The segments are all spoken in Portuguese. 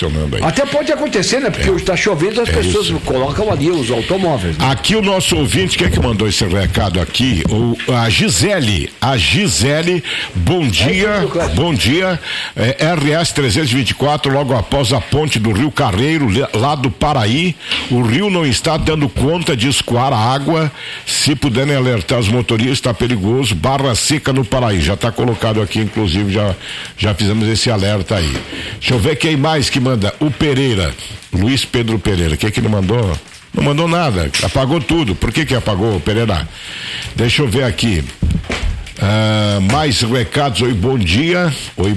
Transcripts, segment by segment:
estacionando aí. Até pode acontecer, né? Porque hoje está chovendo, as pessoas colocam ali os automóveis. Né? Aqui o nosso ouvinte, quem é que mandou esse recado aqui? A Gisele, bom dia, RS 324, logo após a ponte do Rio Carreiro, lá do Paraí, o rio não está dando conta de escoar a água, se puderem alertar os motoristas, está perigoso, barra seca no Paraí, já está colocado aqui, inclusive, já fizemos esse alerta aí. Deixa eu ver quem mais que manda, o Pereira, Luiz Pedro Pereira, o que ele mandou? Não mandou nada, apagou tudo. Por que apagou, Pereira? Deixa eu ver aqui. Mais recados. Oi, bom dia.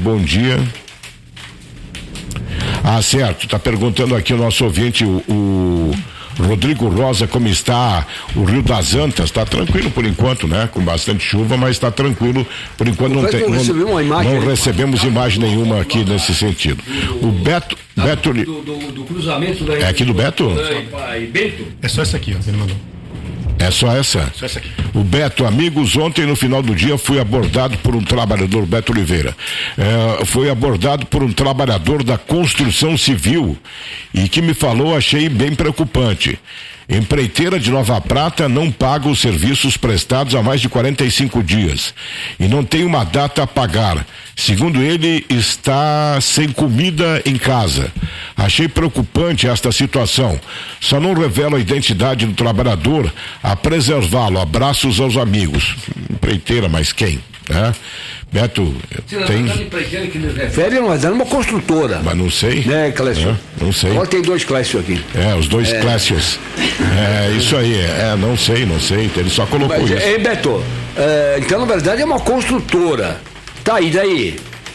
Certo, tá perguntando aqui o nosso ouvinte, o Rodrigo Rosa, como está o Rio das Antas. Está tranquilo por enquanto, né? Com bastante chuva, mas está tranquilo por enquanto. Não recebemos imagem nenhuma aqui nesse sentido. O Beto do cruzamento daí. É aqui do Beto? Bento? É só essa aqui, ó, que ele mandou. É só essa? Só essa aqui. O Beto, amigos, ontem no final do dia fui abordado por um trabalhador, Beto Oliveira, foi abordado por um trabalhador da construção civil e que me falou, achei bem preocupante. Empreiteira de Nova Prata não paga os serviços prestados há mais de 45 dias e não tem uma data a pagar. Segundo ele, está sem comida em casa. Achei preocupante esta situação. Só não revela a identidade do trabalhador a preservá-lo. Abraços aos amigos. Empreiteira, mas quem? Beto, tem... empreiteira que ele refere, mas é uma construtora. Mas não sei. Né, Clécio? Não sei. Agora tem 2 Clécio aqui. Os 2 Clécios. Isso aí. Não sei. Ele só colocou isso. Beto, então na verdade é uma construtora. Tá, e daí?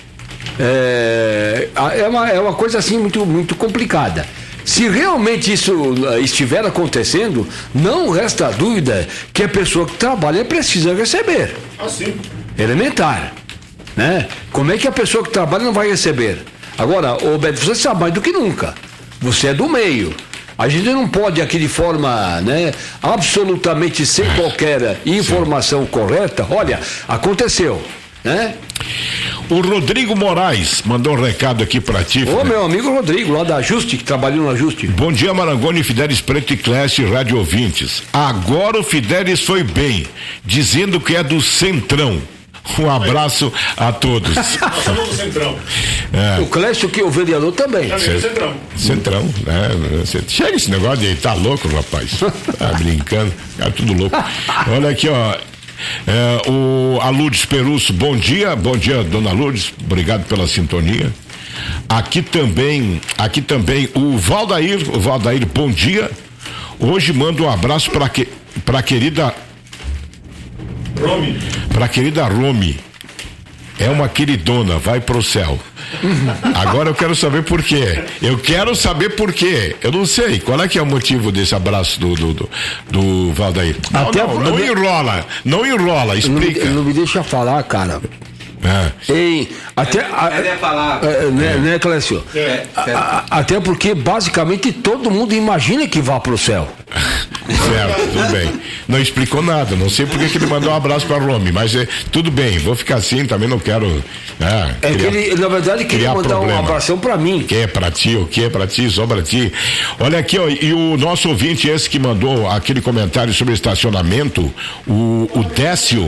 É uma coisa assim muito, muito complicada. Se realmente isso estiver acontecendo, não resta dúvida que a pessoa que trabalha precisa receber. Sim. Elementar, né? Como é que a pessoa que trabalha não vai receber? Agora, Beto, você sabe mais do que nunca. Você é do meio. A gente não pode aqui de forma, né, absolutamente sem qualquer informação correta. Olha, aconteceu, né? O Rodrigo Moraes mandou um recado aqui pra ti. Meu amigo Rodrigo, lá da Ajuste, que trabalhou no Ajuste. Bom dia, Marangoni, Fidelis Preto e Clécio, rádio ouvintes. Agora o Fidelis foi bem, dizendo que é do Centrão. Um abraço a todos. Do Centrão. O Clécio, que é o vereador também. Centrão, né? Chega esse negócio de tá louco, rapaz. Tá brincando, tá tudo louco. Olha aqui, ó. A Lourdes Perusso, bom dia, dona Lourdes, obrigado pela sintonia. Aqui também o Valdair, bom dia. Hoje mando um abraço pra querida Romy. É uma queridona, vai pro céu. Agora eu quero saber por quê. Eu não sei. Qual é que é o motivo desse abraço do Valdair? Não enrola, explica. Não me deixa falar, cara. Né, Clécio? Até porque basicamente todo mundo imagina que vá pro céu. Certo, tudo bem. Não explicou nada, não sei porque que ele mandou um abraço pra Romy, mas tudo bem, vou ficar assim, também não quero. Que ele, na verdade, queria mandar um abração pra mim. O que é pra ti, só pra ti. Olha aqui, ó, e o nosso ouvinte, esse que mandou aquele comentário sobre estacionamento, o Décio.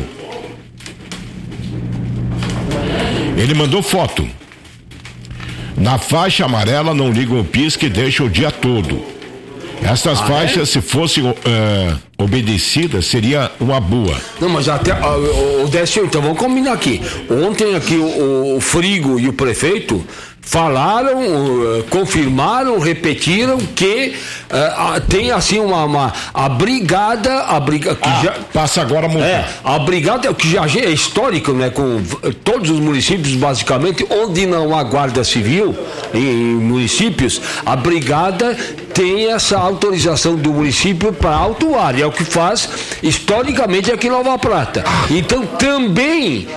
Ele mandou foto. Na faixa amarela não ligam o pisca e deixam o dia todo. Essas faixas, se fossem obedecidas, seria uma boa. Não, mas até o Décio, então vamos combinar aqui. Ontem aqui o Frigo e o prefeito falaram, confirmaram, repetiram que tem assim a brigada que já passa agora a multa. A brigada que já é histórica, né, com todos os municípios basicamente, onde não há guarda civil em municípios, a brigada tem essa autorização do município para autuar, é o que faz historicamente aqui em Nova Prata. Então também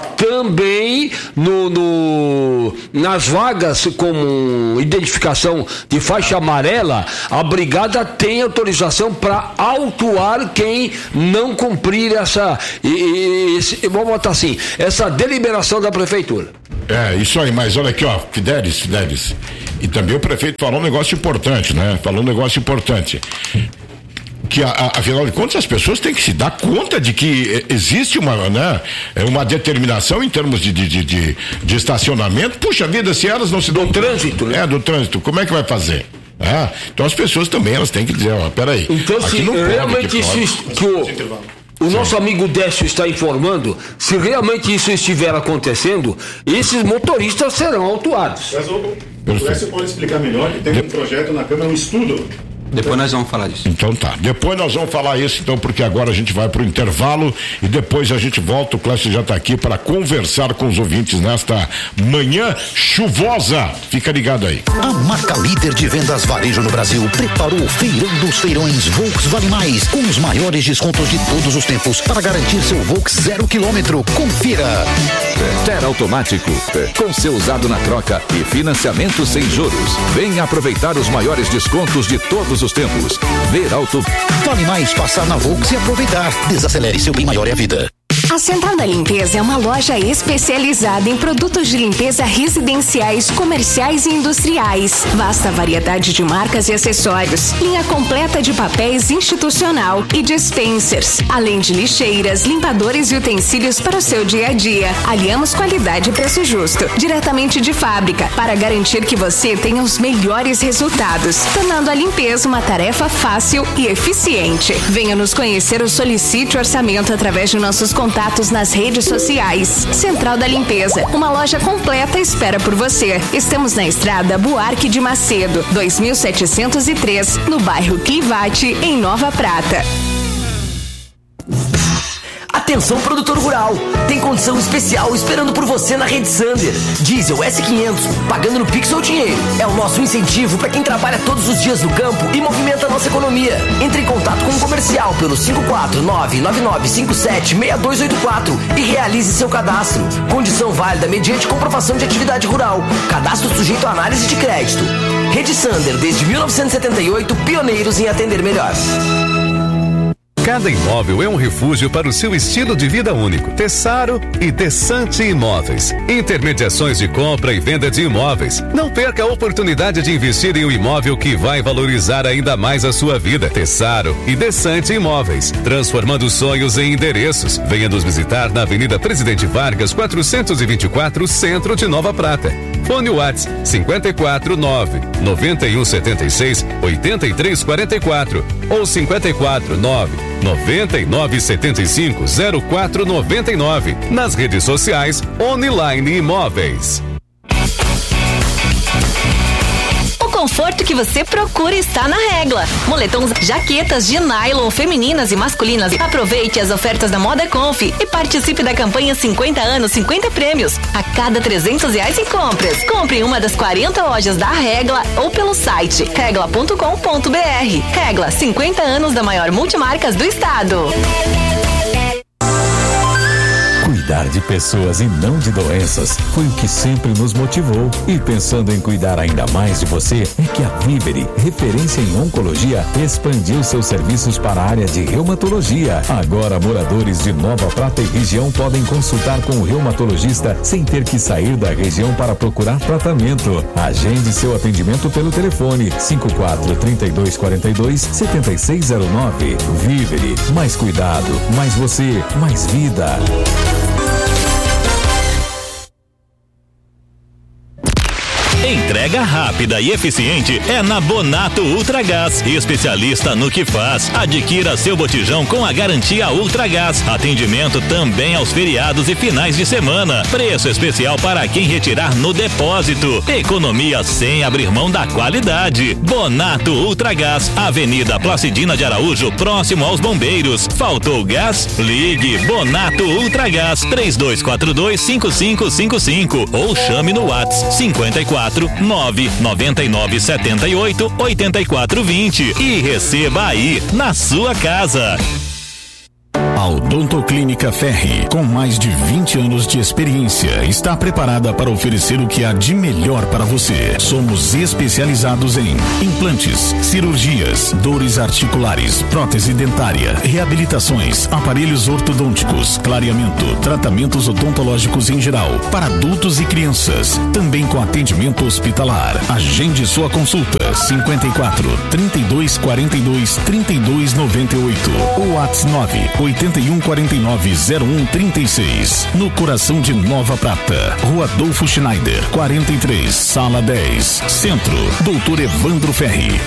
nas vagas com identificação de faixa amarela, a brigada tem autorização para autuar quem não cumprir vamos botar assim, essa deliberação da prefeitura. Isso aí, mas olha aqui, ó, Fidelis, E também o prefeito falou um negócio importante, né? Que afinal de contas as pessoas têm que se dar conta de que existe uma determinação em termos de estacionamento. Puxa vida, se elas não se dão... Do trânsito, né? Do trânsito, como é que vai fazer? Então as pessoas também, elas têm que dizer, peraí. Então, se realmente isso que o nosso amigo Décio está informando, se realmente isso estiver acontecendo, esses motoristas serão autuados. O Décio pode explicar melhor que tem um projeto na Câmara, um estudo. Depois nós vamos falar disso. Então tá, depois nós vamos falar isso, então, porque agora a gente vai pro intervalo e depois a gente volta. O Clécio já tá aqui para conversar com os ouvintes nesta manhã chuvosa. Fica ligado aí. A marca líder de vendas varejo no Brasil preparou o Feirão dos Feirões Volks Vale Mais, com os maiores descontos de todos os tempos para garantir seu Volks 0 km. Confira. Ter Automático, com seu usado na troca e financiamento sem juros. Venha aproveitar os maiores descontos de todos os tempos. Ver Auto. Vale mais passar na Volks e aproveitar. Desacelere, seu bem maior é a vida. A Central da Limpeza é uma loja especializada em produtos de limpeza residenciais, comerciais e industriais. Vasta variedade de marcas e acessórios. Linha completa de papéis institucional e dispensers. Além de lixeiras, limpadores e utensílios para o seu dia a dia. Aliamos qualidade e preço justo, diretamente de fábrica, para garantir que você tenha os melhores resultados, tornando a limpeza uma tarefa fácil e eficiente. Venha nos conhecer ou solicite orçamento através de nossos contatos nas redes sociais. Central da Limpeza, uma loja completa espera por você. Estamos na estrada Buarque de Macedo, 2703, no bairro Clivate, em Nova Prata. Atenção, produtor rural, tem condição especial esperando por você na Rede Sander. Diesel S500, pagando no Pix ou dinheiro. É o nosso incentivo para quem trabalha todos os dias no campo e movimenta a nossa economia. Entre em contato com o comercial pelo 54999576284 e realize seu cadastro. Condição válida mediante comprovação de atividade rural. Cadastro sujeito à análise de crédito. Rede Sander, desde 1978, pioneiros em atender melhor. Cada imóvel é um refúgio para o seu estilo de vida único. Tessaro e Desante Imóveis. Intermediações de compra e venda de imóveis. Não perca a oportunidade de investir em um imóvel que vai valorizar ainda mais a sua vida. Tessaro e Desante Imóveis. Transformando sonhos em endereços. Venha nos visitar na Avenida Presidente Vargas, 424, Centro de Nova Prata. Fone WhatsApp 549-9176-8344 ou 549-9975-0499. Nas redes sociais, Online Imóveis. O conforto que você procura está na Regla. Moletons, jaquetas de nylon femininas e masculinas. Aproveite as ofertas da Moda Conf e participe da campanha 50 anos, 50 prêmios. A cada R$300 em compras. Compre em uma das 40 lojas da Regla ou pelo site regla.com.br. Regla, 50 anos da maior multimarcas do estado. Cuidar de pessoas e não de doenças foi o que sempre nos motivou. E pensando em cuidar ainda mais de você, é que a Vivere, referência em oncologia, expandiu seus serviços para a área de reumatologia. Agora, moradores de Nova Prata e região podem consultar com o reumatologista sem ter que sair da região para procurar tratamento. Agende seu atendimento pelo telefone 54-3242-7609. Vivere, mais cuidado, mais você, mais vida. Entrega rápida e eficiente é na Bonato Ultragás, especialista no que faz. Adquira seu botijão com a garantia Ultragás. Atendimento também aos feriados e finais de semana. Preço especial para quem retirar no depósito. Economia sem abrir mão da qualidade. Bonato Ultragás, Avenida Placidina de Araújo, próximo aos Bombeiros. Faltou gás? Ligue Bonato Ultragás 3242-5555 ou chame no WhatsApp 54-99978-8420 e receba aí na sua casa. A Odontoclínica Ferri, com mais de 20 anos de experiência, está preparada para oferecer o que há de melhor para você. Somos especializados em implantes, cirurgias, dores articulares, prótese dentária, reabilitações, aparelhos ortodônticos, clareamento, tratamentos odontológicos em geral, para adultos e crianças, também com atendimento hospitalar. Agende sua consulta 54 32 42 32 98 ou WhatsApp 9 81 49 01 36. No coração de Nova Prata, Rua Adolfo Schneider 43, Sala 10, Centro, Doutor Evandro Ferri.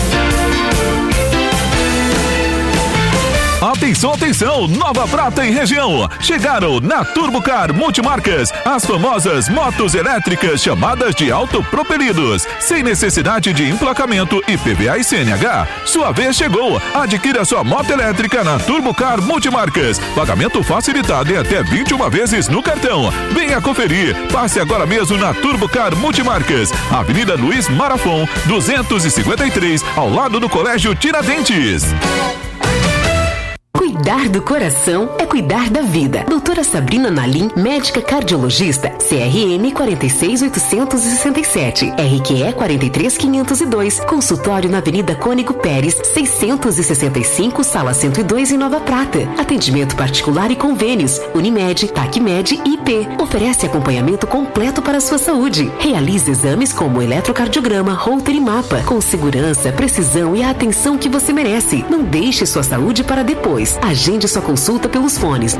Atenção, atenção! Nova Prata e região. Chegaram na Turbocar Multimarcas as famosas motos elétricas chamadas de autopropelidos, sem necessidade de emplacamento IPVA e CNH. Sua vez chegou. Adquira sua moto elétrica na Turbocar Multimarcas. Pagamento facilitado em até 21 vezes no cartão. Venha conferir. Passe agora mesmo na Turbocar Multimarcas, Avenida Luiz Marafon, 253, ao lado do Colégio Tiradentes. Cuidar do coração é cuidar da vida. Doutora Sabrina Nalim, médica cardiologista, CRN 46867, RQE 43502, consultório na Avenida Cônigo Pérez, 665, Sala 102 em Nova Prata. Atendimento particular e convênios, Unimed, TACMED e IP. Oferece acompanhamento completo para a sua saúde. Realiza exames como eletrocardiograma, Holter e mapa, com segurança, precisão e a atenção que você merece. Não deixe sua saúde para depois. Agende sua consulta pelos fones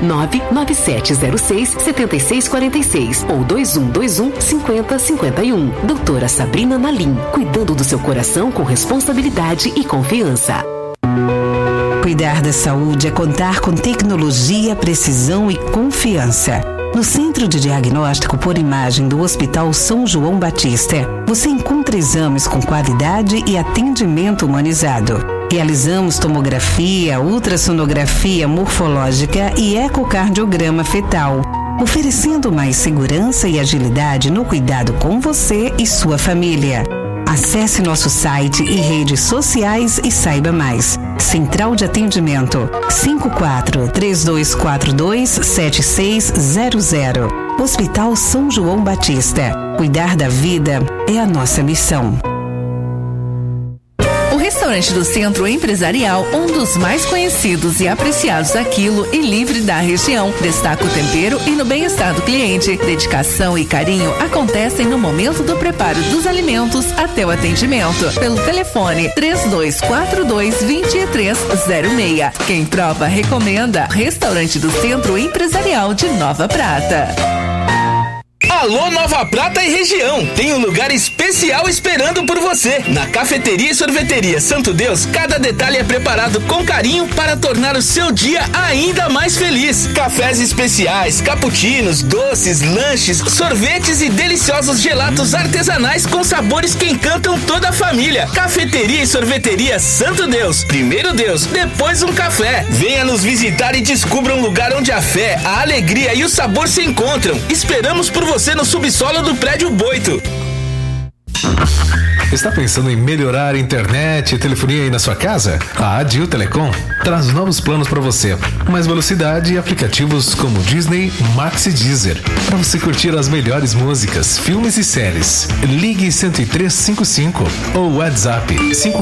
99706-7646 ou 2121-5051. Doutora Sabrina Nalim, cuidando do seu coração com responsabilidade e confiança. Cuidar da saúde é contar com tecnologia, precisão e confiança. No Centro de Diagnóstico por Imagem do Hospital São João Batista, você encontra exames com qualidade e atendimento humanizado. Realizamos tomografia, ultrassonografia morfológica e ecocardiograma fetal, oferecendo mais segurança e agilidade no cuidado com você e sua família. Acesse nosso site e redes sociais e saiba mais. Central de Atendimento 54-3242-7600. Hospital São João Batista. Cuidar da vida é a nossa missão. O restaurante do Centro Empresarial, um dos mais conhecidos e apreciados a quilo e livre da região, destaca o tempero e no bem-estar do cliente. Dedicação e carinho acontecem no momento do preparo dos alimentos até o atendimento. Pelo telefone 3242-2306. Quem prova, recomenda. Restaurante do Centro Empresarial de Nova Prata. Alô Nova Prata e região, tem um lugar especial esperando por você. Na Cafeteria e Sorveteria Santo Deus, cada detalhe é preparado com carinho para tornar o seu dia ainda mais feliz. Cafés especiais, cappuccinos, doces, lanches, sorvetes e deliciosos gelatos artesanais com sabores que encantam toda a família. Cafeteria e Sorveteria Santo Deus, primeiro Deus, depois um café. Venha nos visitar e descubra um lugar onde a fé, a alegria e o sabor se encontram. Esperamos por você no subsolo do prédio Boito. Está pensando em melhorar a internet e telefonia aí na sua casa? A Adil Telecom traz novos planos para você. Mais velocidade e aplicativos como Disney, Max e Deezer. Para você curtir as melhores músicas, filmes e séries. Ligue 10355 ou WhatsApp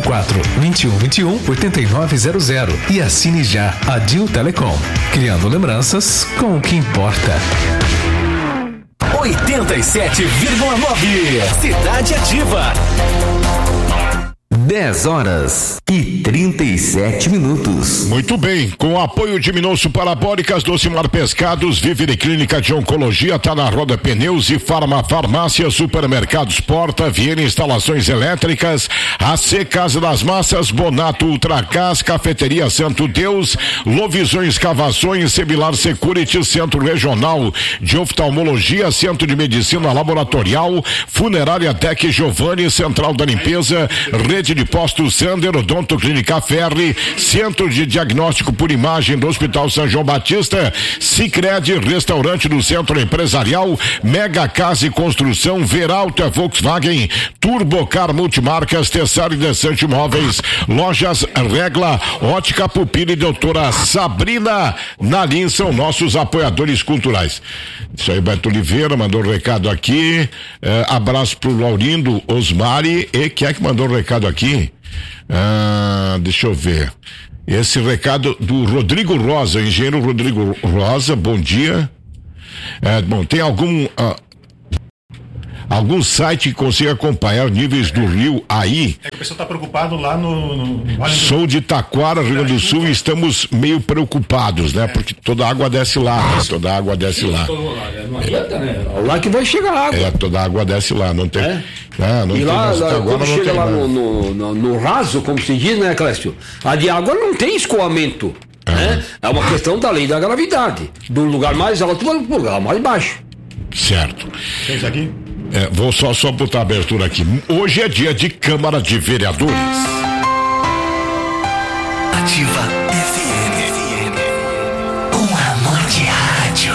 54-2121-8900 e assine já Adil Telecom. Criando lembranças com o que importa. 87,9 Cidade Ativa. 10h37. Muito bem, com o apoio de Minosso Parabólicas, Docimar Pescados, Vive Clínica de Oncologia, tá na Roda Pneus e Farmácia, Supermercados Porta, Viena Instalações Elétricas, AC Casa das Massas, Bonato Ultragás, Cafeteria Santo Deus, Lovisões Escavações, Semilar Security, Centro Regional de Oftalmologia, Centro de Medicina Laboratorial, Funerária Tec Giovanni, Central da Limpeza, Rede de de Postos Sander, Odonto Clínica Ferri, Centro de Diagnóstico por Imagem do Hospital São João Batista, Sicredi, Restaurante do Centro Empresarial, Mega Casa e Construção, Veralta Volkswagen, Turbocar Multimarcas, Tessari Desante Imóveis, Lojas Regla, Ótica Pupila e Doutora Sabrina Nalim são nossos apoiadores culturais. Isso aí, Beto Oliveira mandou um recado aqui, abraço pro Laurindo Osmari, e quem é que mandou um recado aqui? Deixa eu ver. Esse recado do Rodrigo Rosa, engenheiro Rodrigo Rosa, bom dia. Bom, tem algum site que consiga acompanhar os níveis do rio aí? É que o pessoal está preocupado lá no Sou de Taquara, Rio Grande do Sul, e estamos meio preocupados, né? Porque toda a água desce lá, né? Toda a água desce lá. Não adianta, né? Lá que vai chegar a água. Toda a água desce lá, não tem. Não e tem lá, quando chega lá mais. no raso, como se diz, né, Clécio? A de água não tem escoamento. Né? É uma questão da lei da gravidade. Do lugar mais alto para o lugar mais baixo. Certo. Tem isso aqui? Vou só botar a abertura aqui. Hoje é dia de Câmara de Vereadores. Ativa FM. Um amor de rádio.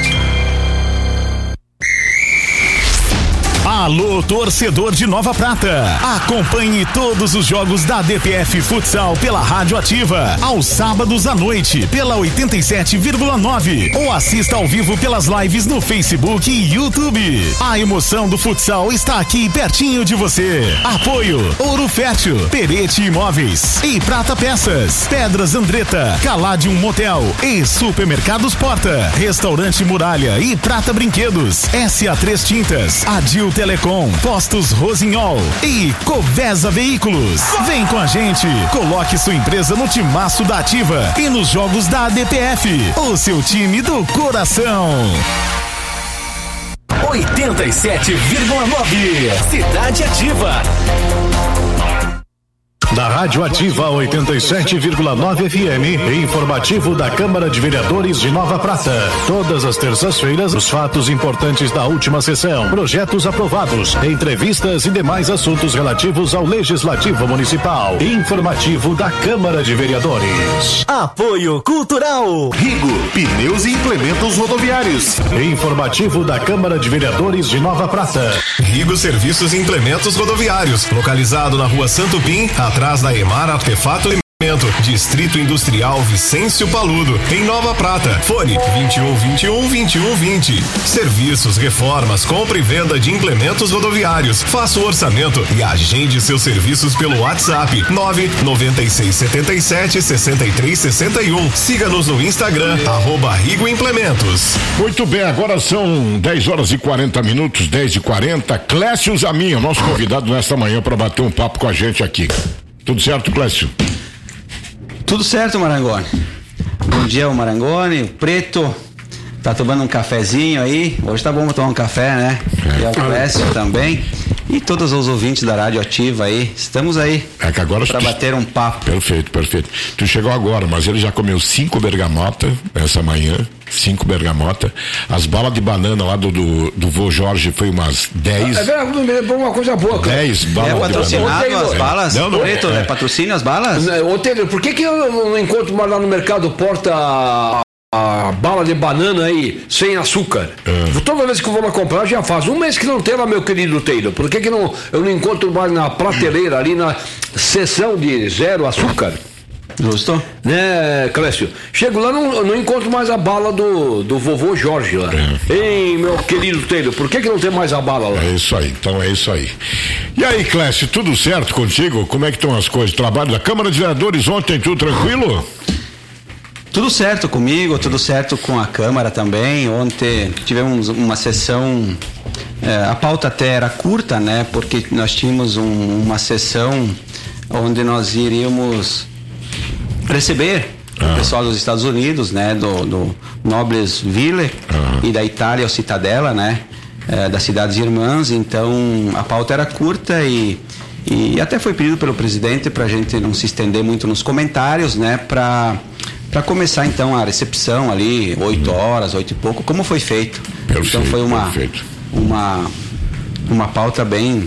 Alô, torcedor de Nova Prata. Acompanhe todos os jogos da DPF Futsal pela Rádio Ativa, aos sábados à noite, pela 87,9. Ou assista ao vivo pelas lives no Facebook e YouTube. A emoção do futsal está aqui pertinho de você. Apoio Ouro Fértil, Perete Imóveis e Prata Peças, Pedras Andretta, Caladium Motel e Supermercados Porta, Restaurante Muralha e Prata Brinquedos, SA3 Tintas, Adil Telecom, Postos Rosinhol e Covesa Veículos. Vem com a gente, coloque sua empresa no timaço da Ativa e nos jogos da ADPF, o seu time do coração. 87,9 Cidade Ativa. Da Rádio Ativa 87,9 FM, informativo da Câmara de Vereadores de Nova Prata. Todas as terças-feiras, os fatos importantes da última sessão, projetos aprovados, entrevistas e demais assuntos relativos ao Legislativo Municipal. Informativo da Câmara de Vereadores. Apoio Cultural. Rigo, pneus e implementos rodoviários. Informativo da Câmara de Vereadores de Nova Prata. Rigo Serviços e Implementos Rodoviários, localizado na Rua Santo Pim, atrás da Emar Artefato Distrito Industrial Vicêncio Paludo, em Nova Prata. Fone 2121-2120. Serviços, reformas, compra e venda de implementos rodoviários. Faça o orçamento e agende seus serviços pelo WhatsApp 99677-6361. Siga-nos no Instagram, @Rigo Implementos. Muito bem, agora são 10h40, 10h40. Clécio Zamin, o nosso convidado nesta manhã para bater um papo com a gente aqui. Tudo certo, Clécio? Tudo certo, Marangoni. Bom dia, o Marangoni, o Preto. Tá tomando um cafezinho aí. Hoje tá bom tomar um café, né? E o Clécio também. E todos os ouvintes da Rádio Ativa aí. Estamos aí. É que agora para bater um papo. Perfeito. Tu chegou agora, mas ele já comeu 5 bergamota essa manhã. 5 bergamota. As balas de banana lá do vô Jorge foi umas 10. É uma coisa boa, cara. 10 balas de banana. É patrocinado as balas? Não. Preto, é patrocínio as balas? Ô, Taylor, por que eu não encontro mais lá no mercado Porta a bala de banana aí, sem açúcar? Toda vez que eu vou lá comprar, já faz um mês que não tem lá, meu querido Taylor. Por que eu não encontro mais na prateleira, ali na seção de zero açúcar? Justo. Né, Clécio? Chego lá, não encontro mais a bala do vovô Jorge lá. Ei, meu querido Taylor, por que não tem mais a bala lá? É isso aí, então é isso aí. E aí, Clécio, tudo certo contigo? Como é que estão as coisas? Trabalho da Câmara de Vereadores ontem, tudo tranquilo? Tudo certo comigo, tudo certo com a Câmara também. Ontem tivemos uma sessão, a pauta até era curta, né? Porque nós tínhamos uma sessão onde nós iríamos receber o pessoal dos Estados Unidos, né? Do Nobles Ville e da Itália, o Citadella, né? Das cidades irmãs. Então a pauta era curta e até foi pedido pelo presidente para a gente não se estender muito nos comentários, né? Para começar então a recepção ali 8 horas, 8 e pouco, como foi feito. Então foi uma pauta bem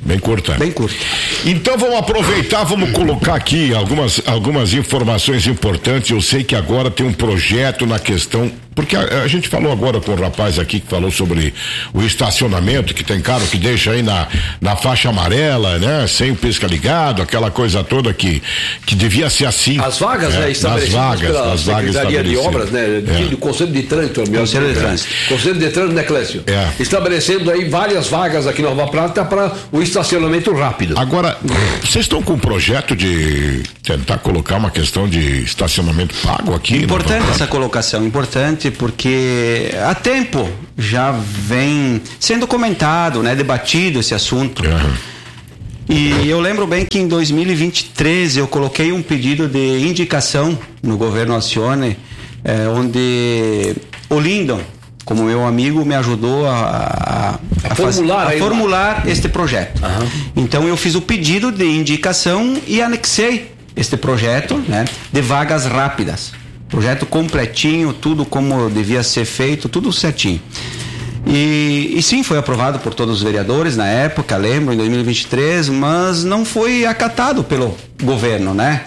Bem curta. Bem curta. Então vamos aproveitar, vamos colocar aqui algumas informações importantes. Eu sei que agora tem um projeto na questão, porque a gente falou agora com o rapaz aqui que falou sobre o estacionamento, que tem carro que deixa aí na faixa amarela, né? Sem o pisca ligado, aquela coisa toda que devia ser assim. As vagas, né? Estabelecidas pela Secretaria de Obras, né? Do Conselho de Trânsito. Conselho de Trânsito. Conselho de Trânsito, né, Clécio? Estabelecendo aí várias vagas aqui em Nova Prata para o estacionamento rápido. Agora, vocês estão com um projeto de tentar colocar uma questão de estacionamento pago aqui? Importante essa colocação, importante, porque há tempo já vem sendo comentado, né, debatido esse assunto. E eu lembro bem que em 2023 eu coloquei um pedido de indicação no governo Alcione, onde o Lindon, como meu amigo, me ajudou a formular este projeto. Então eu fiz o pedido de indicação e anexei este projeto, né, de vagas rápidas. Projeto completinho, tudo como devia ser feito, tudo certinho. E sim, foi aprovado por todos os vereadores na época, lembro, em 2023, mas não foi acatado pelo governo, né?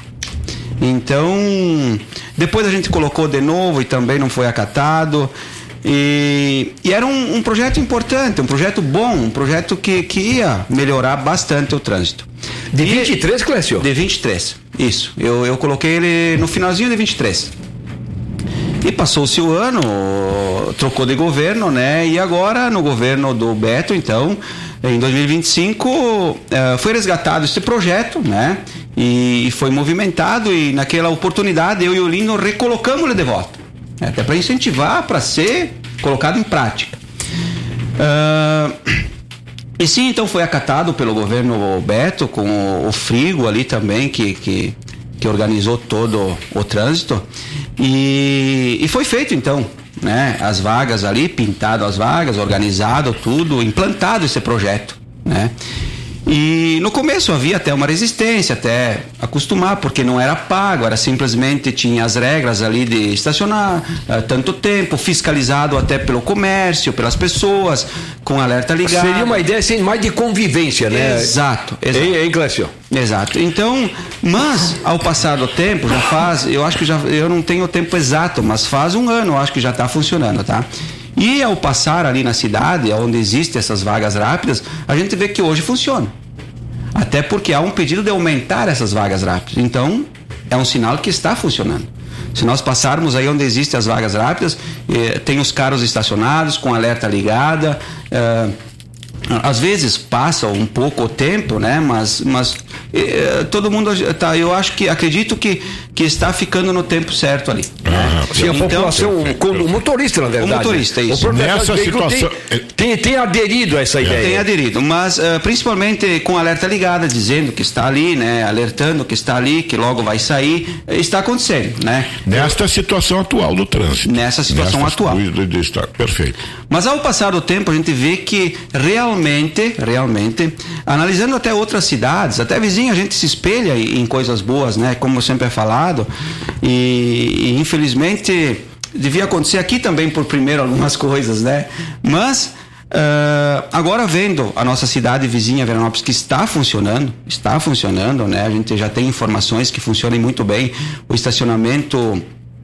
Então, depois a gente colocou de novo e também não foi acatado. E era um projeto importante, um projeto bom, um projeto que ia melhorar bastante o trânsito. De 23, Clécio? De 23, isso. Eu coloquei ele no finalzinho de 23. E passou-se o ano, trocou de governo, né? E agora, no governo do Beto, então, em 2025, foi resgatado esse projeto, né? E foi movimentado, e naquela oportunidade eu e o Lino recolocamos ele de volta. Até para incentivar, para ser colocado em prática. E sim, então foi acatado pelo governo Beto, com o Frigo ali também, que organizou todo o trânsito. E foi feito então, né? As vagas ali, pintado as vagas, organizado tudo, implantado esse projeto, né? E no começo havia até uma resistência, até acostumar, porque não era pago, era simplesmente tinha as regras ali de estacionar tanto tempo, fiscalizado até pelo comércio, pelas pessoas, com alerta ligado. Seria uma ideia assim, mais de convivência, né? Exato. Hein, Clécio? Exato. Então, mas ao passar do tempo, já faz, eu acho que eu não tenho o tempo exato, mas faz um ano, eu acho que já está funcionando, tá? E ao passar ali na cidade, onde existem essas vagas rápidas, a gente vê que hoje funciona. Até porque há um pedido de aumentar essas vagas rápidas. Então, é um sinal que está funcionando. Se nós passarmos aí onde existem as vagas rápidas, tem os carros estacionados, com alerta ligada, às vezes passa um pouco o tempo, né? Mas todo mundo tá, eu acredito que está ficando no tempo certo ali. Sim, a população, o motorista, na verdade. O motorista, isso. Nessa situação tem aderido a essa ideia. Tem aderido, mas principalmente com alerta ligada, dizendo que está ali, né? Alertando que está ali, que logo vai sair, está acontecendo, né? Nesta situação atual do trânsito. Nessa situação atual. Perfeito. Mas ao passar do tempo, a gente vê que realmente, analisando até outras cidades, até vizinho, a gente se espelha em coisas boas, né? Como sempre é falado, e infelizmente devia acontecer aqui também por primeiro algumas coisas, né? Mas agora vendo a nossa cidade vizinha, Veranópolis, que está funcionando, né? A gente já tem informações que funcionam muito bem. O estacionamento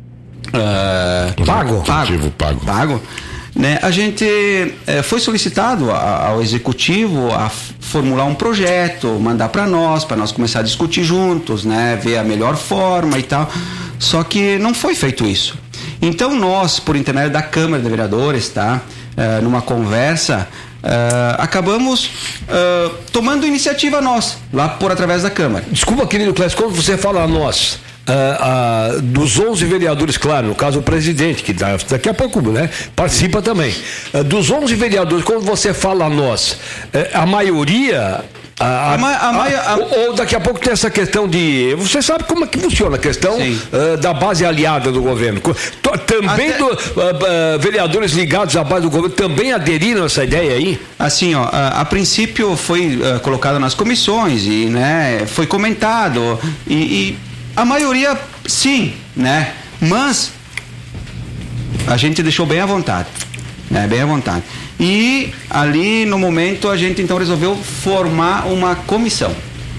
pago, né? A gente foi solicitado ao executivo a formular um projeto, mandar para nós começar a discutir juntos, né? Ver a melhor forma e tal. Só que não foi feito isso. Então nós, por intermédio da Câmara de Vereadores, tá? Numa conversa, acabamos tomando iniciativa nós, lá por através da Câmara. Desculpa, querido Clécio, quando você fala nós, dos 11 vereadores, claro, no caso o presidente, que daqui a pouco, né, participa também. Dos 11 vereadores, quando você fala nós, a maioria... ou daqui a pouco tem essa questão de... Você sabe como é que funciona a questão da base aliada do governo. Também vereadores ligados à base do governo também aderiram a essa ideia aí? Assim, a princípio foi colocado nas comissões e, né, foi comentado e a maioria sim, né? Mas a gente deixou bem à vontade, né? Bem à vontade. E ali no momento a gente então resolveu formar uma comissão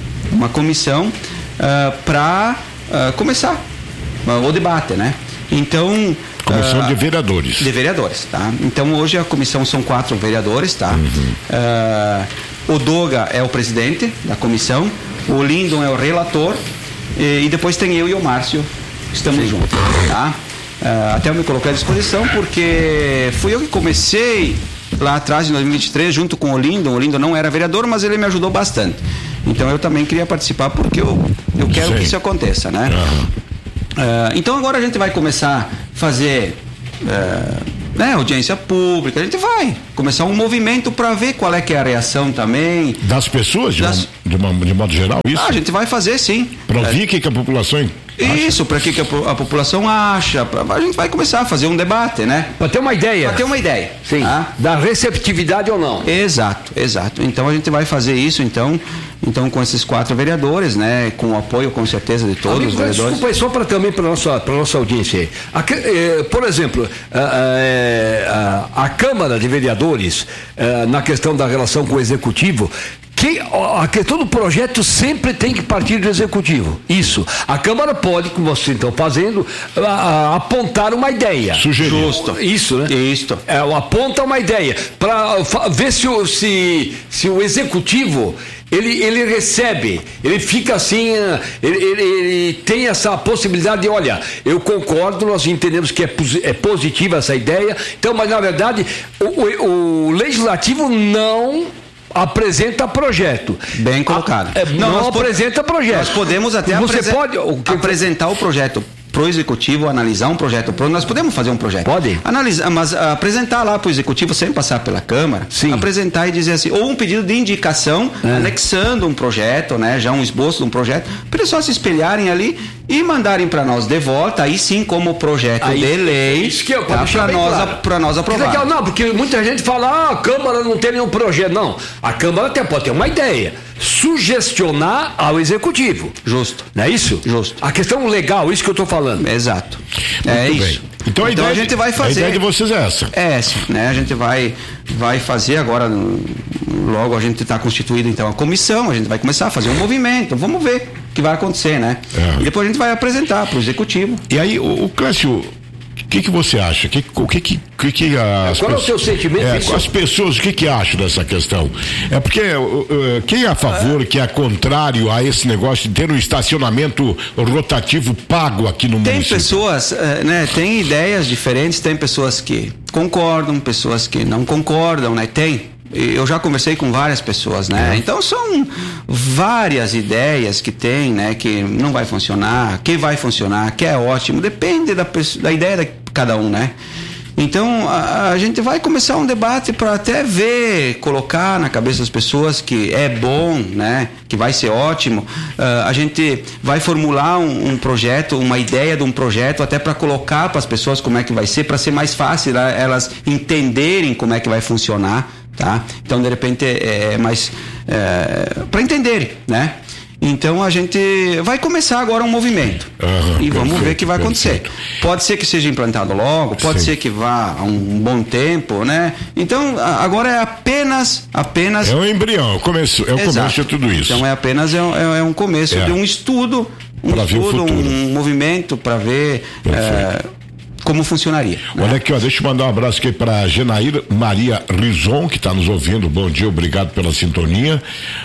para começar o debate, né? Então comissão de vereadores. De vereadores, tá? Então hoje a comissão são 4 vereadores, tá? O Doga é o presidente da comissão, o Lindon é o relator e depois tem eu e o Márcio, estamos juntos, tá? Até eu me coloquei à disposição porque fui eu que comecei lá atrás em 2023 junto com o Lindon não era vereador, mas ele me ajudou bastante, então eu também queria participar porque eu quero que isso aconteça, né? Então agora a gente vai começar a fazer audiência pública, a gente vai começar um movimento para ver qual é que é a reação também das pessoas de modo geral, isso? A gente vai fazer sim, para ouvir o que a população isso, para que a população acha, a gente vai começar a fazer um debate, né? Para ter uma ideia. Sim. Tá? Da receptividade ou não. Exato. Então a gente vai fazer isso, então com esses 4 vereadores, né? Com o apoio, com certeza, de todos os vereadores. Desculpa aí, só para nossa audiência. Por exemplo, a Câmara de Vereadores, na questão da relação com o Executivo, a questão do projeto sempre tem que partir do Executivo. Isso. A Câmara pode, como vocês estão fazendo, apontar uma ideia. Sugerir. Justo. Isso, né? Isso. Aponta uma ideia para ver se o Executivo ele recebe, ele fica assim, ele tem essa possibilidade de, olha, eu concordo, nós entendemos que é positiva essa ideia, então, mas na verdade o Legislativo não apresenta projeto. Bem colocado. Não apresenta projeto. Nós podemos até apresentar o projeto pro Executivo, analisar um projeto, nós podemos fazer um projeto. Pode. Analisar, mas apresentar lá pro Executivo sem passar pela Câmara. Sim. Apresentar e dizer assim, ou um pedido de indicação, anexando um projeto, né, já um esboço de um projeto, para eles só se espelharem ali e mandarem para nós de volta, aí sim como projeto de lei, para nós aprovar. Legal, não, porque muita gente fala, a Câmara não tem nenhum projeto. Não, a Câmara até pode ter uma ideia, sugestionar ao Executivo. Justo. Não é isso? Justo. A questão legal, isso que eu estou falando. Exato. Muito isso. Bem. Então a gente vai fazer. A ideia de vocês é essa. É essa, né? A gente vai fazer agora, logo a gente está constituído então a comissão, a gente vai começar a fazer um movimento, vamos ver o que vai acontecer, né? E depois a gente vai apresentar para o Executivo. E aí, o Clécio, o que você acha? Qual é o seu sentimento? As pessoas, o que acham dessa questão? É porque quem é a favor, quem é contrário a esse negócio de ter um estacionamento rotativo pago aqui no município? Tem pessoas, tem ideias diferentes, tem pessoas que concordam, pessoas que não concordam, né? Eu já conversei com várias pessoas, né? Então são várias ideias que tem, né? Que não vai funcionar, que vai funcionar, que é ótimo, depende da ideia de cada um, né? Então a gente vai começar um debate para até colocar na cabeça das pessoas que é bom, né? Que vai ser ótimo. A gente vai formular um projeto, uma ideia de um projeto até para colocar para as pessoas como é que vai ser, para ser mais fácil elas entenderem como é que vai funcionar, tá? Então de repente é mais para entenderem, né? Então a gente vai começar agora um movimento e vamos ver o que vai acontecer. Pode ser que seja implantado logo, pode ser que vá a um bom tempo, né? Então agora é apenas é um embrião, é o começo de tudo isso. Então é apenas um começo de um estudo, um movimento para ver como funcionaria. Olha aqui, deixa eu mandar um abraço aqui para Genair Maria Rizon, que está nos ouvindo. Bom dia, obrigado pela sintonia.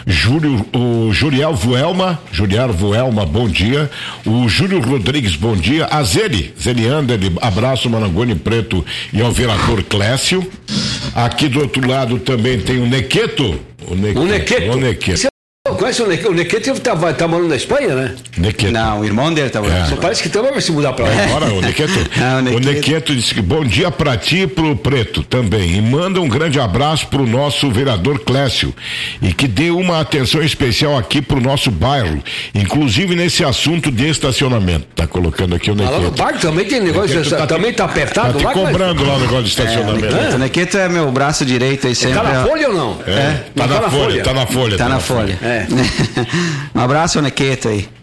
Juriel Vuelma, bom dia. O Júlio Rodrigues, bom dia. A Zeliander, abraço, Marangoni Preto e ao vereador Clécio. Aqui do outro lado também tem o Nequeto. O Nequeto. Conhece o Nequeto? Tá morando na Espanha, né? Nequeto. Não, o irmão dele tá morando. Só parece que também vai se mudar pra lá. Agora, o Nequeto. O Nequeto disse que bom dia pra ti e pro Preto também. E manda um grande abraço pro nosso vereador Clécio. E que dê uma atenção especial aqui pro nosso bairro. Inclusive nesse assunto de estacionamento. Tá colocando aqui o Nequeto. Lá no bairro também tem negócio, também tá apertado lá. Tá cobrando lá o negócio de estacionamento. O Nequeto é meu braço direito aí sempre. Tá na folha ou não? Tá na folha. Tá na folha. Um abraço, Nequeto aí.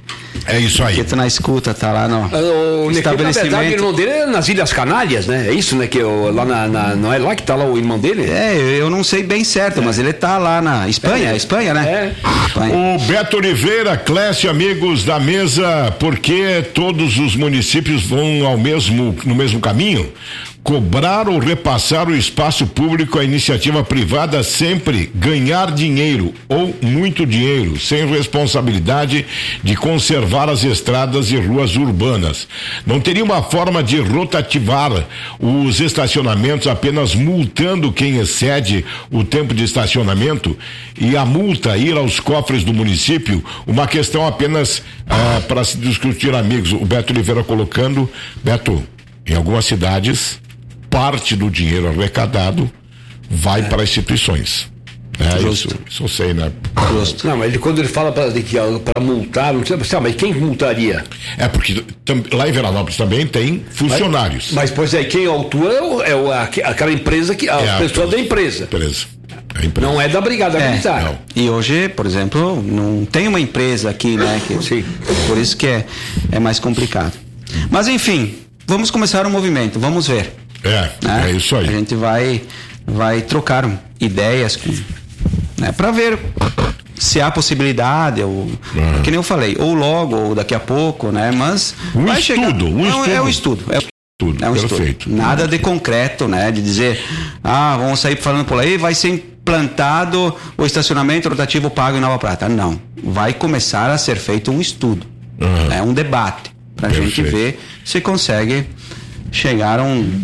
É isso aí. Que tá na escuta, tá lá no estabelecimento. Na verdade, o irmão dele é nas Ilhas Canárias, né? É isso, né? Que lá não é lá que tá lá o irmão dele? Eu não sei bem certo, mas ele tá lá na Espanha, Espanha, né? Espanha. O Beto Oliveira, Clécio, amigos da mesa, por que todos os municípios vão no mesmo caminho? Cobrar ou repassar o espaço público à iniciativa privada, sempre ganhar dinheiro ou muito dinheiro, sem responsabilidade de conservar as estradas e ruas urbanas. Não teria uma forma de rotativar os estacionamentos apenas multando quem excede o tempo de estacionamento e a multa ir aos cofres do município? Uma questão apenas para se discutir, amigos. O Beto Oliveira colocando, Beto, em algumas cidades parte do dinheiro arrecadado vai para instituições. Isso eu sei, né? Justo. Não, mas quando ele fala para multar, não sei, mas quem multaria? É porque lá em Veranópolis também tem funcionários. Mas pois é, quem autua aquela empresa, a pessoa da empresa. Não é da Brigada Militar. Não. E hoje, por exemplo, não tem uma empresa aqui, né? Sim. Por isso que é mais complicado. Mas enfim, vamos começar o movimento, vamos ver. É isso aí. A gente vai trocar ideias para ver se há possibilidade, ou que nem eu falei, ou logo, ou daqui a pouco, né? Mas vai chegar. É um estudo. É um Perfeito. estudo. Nada de concreto, né? De dizer, vamos sair falando por aí, vai ser implantado o estacionamento rotativo pago em Nova Prata. Não. Vai começar a ser feito um estudo, um debate, para a gente ver se consegue chegar a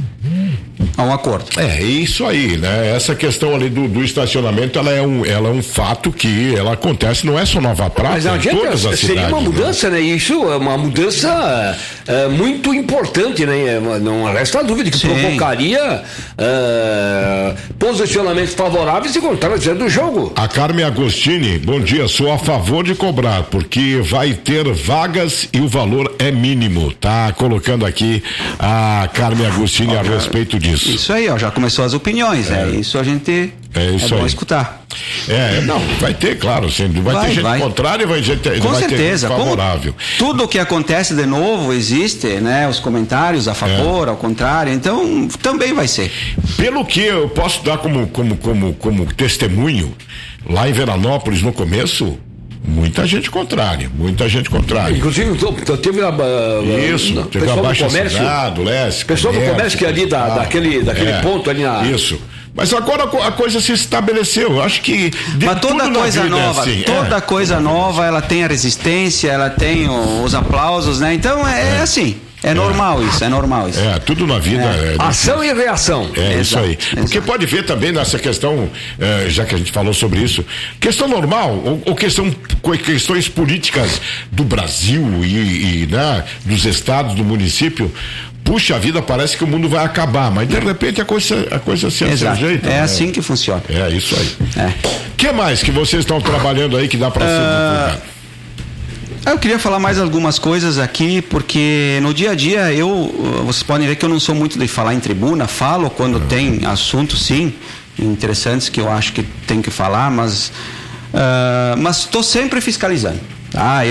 um acordo. É isso aí, né? Essa questão ali do estacionamento, ela é um fato que ela acontece, não é só Nova Prata, mas não adianta, todas as seria cidades, uma mudança, né? Isso é uma mudança muito importante, né? Não resta dúvida que provocaria posicionamentos favoráveis e contrários do jogo. A Carmen Agostini, bom dia, sou a favor de cobrar, porque vai ter vagas e o valor é mínimo, tá colocando aqui a Carmen Agostini a respeito disso. Isso aí, já começou as opiniões, isso a gente bom escutar. Não, vai ter, claro, vai ter gente contrária e vai ter gente favorável. Tudo o que acontece de novo existe, né? Os comentários a favor, ao contrário, então também vai ser. Pelo que eu posso dar como testemunho, lá em Veranópolis no começo, muita gente contrária. Inclusive, teve teve a Baixa Cidade, Leste. Pessoal do comércio que ali daquele ponto ali na. Isso. Mas agora a coisa se estabeleceu. Eu acho que. Mas toda coisa nova, coisa nova, ela tem a resistência, ela tem os aplausos, né? Então é assim. É normal isso. Tudo na vida. Ação e reação. Isso aí. Porque pode ver também nessa questão, já que a gente falou sobre isso, questão normal, ou questões políticas do Brasil e né, dos estados, do município. Puxa vida, parece que o mundo vai acabar, mas de repente a coisa se ajeita. É assim que funciona. É isso aí. O que mais que vocês estão trabalhando aí que dá para ser divulgado? Eu queria falar mais algumas coisas aqui, porque no dia a dia vocês podem ver que eu não sou muito de falar em tribuna, falo quando tem assuntos, sim, interessantes que eu acho que tem que falar, mas estou sempre fiscalizando, tá?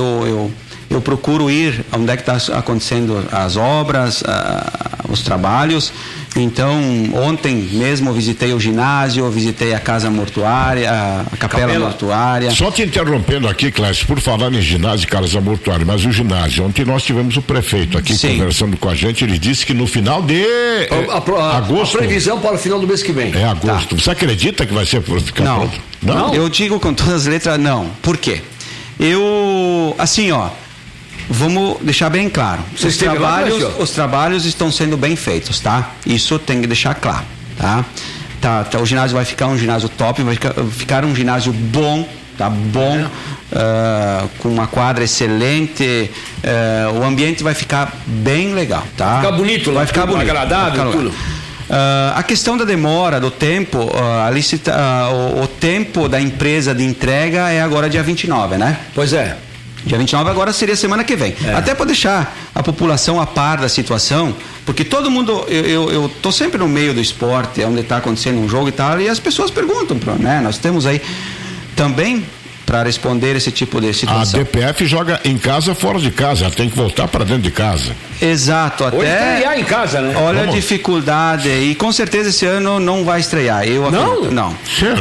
Eu procuro ir onde é que está acontecendo as obras, os trabalhos. Então, ontem mesmo eu visitei o ginásio, visitei a casa mortuária, a capela mortuária. Só te interrompendo aqui, Clécio, por falar em ginásio e casa mortuária, mas o ginásio, ontem nós tivemos o prefeito aqui conversando com a gente, ele disse que no final de agosto... A previsão para o final do mês que vem. É agosto. Tá. Você acredita que vai ser ficar pronto? Não. Eu digo com todas as letras, não. Por quê? Vamos deixar bem claro. Os trabalhos estão sendo bem feitos, tá? Isso tem que deixar claro, tá? O ginásio vai ficar um ginásio top, vai ficar um ginásio bom, tá bom, com uma quadra excelente, o ambiente vai ficar bem legal, tá? Vai ficar bonito, vai ficar bonito, agradável, tudo. A questão da demora, do tempo, o tempo da empresa de entrega é agora dia 29, né? Pois é. Dia 29 agora seria semana que vem. Até para deixar a população a par da situação, porque todo mundo, eu tô sempre no meio do esporte, onde está acontecendo um jogo e tal, e as pessoas perguntam, né? Nós temos aí também para responder esse tipo de situação. A DPF joga em casa, fora de casa, ela tem que voltar para dentro de casa. Exato, até. Ou estrear em casa, né? Olha a dificuldade, e com certeza esse ano não vai estrear. Eu acredito, não. Será?